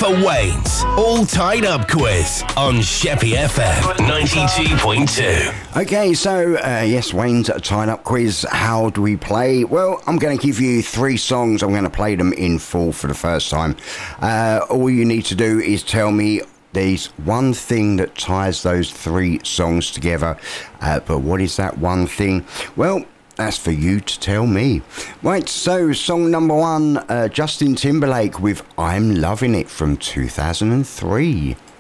for Wayne's All Tied Up quiz on Sheppy FM 92.2. Okay, so yes, Wayne's Tied Up quiz. How do we play? Well, I'm going to give you 3 songs. I'm going to play them in full for the first time. All you need to do is tell me there's one thing that ties those 3 songs together. But what is that one thing? Well, that's for you to tell me. Right, so song number 1, Justin Timberlake with I'm Loving It from 2003.